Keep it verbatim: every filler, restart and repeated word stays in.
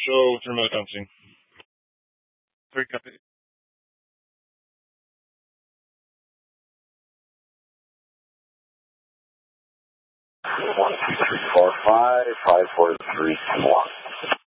Show three minute dumping. Three copy. One, two, three, four, five, five, four, three, two, one.